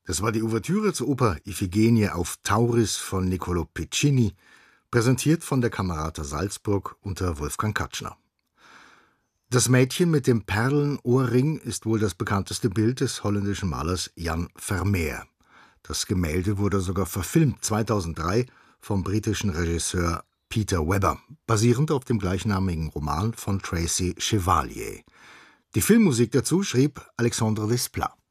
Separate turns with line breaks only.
Das war die Ouvertüre zur Oper Iphigenie auf Tauris von Niccolò Piccini, präsentiert von der Camerata Salzburg unter Wolfgang Katschner. Das Mädchen mit dem Perlenohrring ist wohl das bekannteste Bild des holländischen Malers Jan Vermeer. Das Gemälde wurde sogar verfilmt 2003 vom britischen Regisseur Peter Webber, basierend auf dem gleichnamigen Roman von Tracy Chevalier. Die Filmmusik dazu schrieb Alexandre Desplat.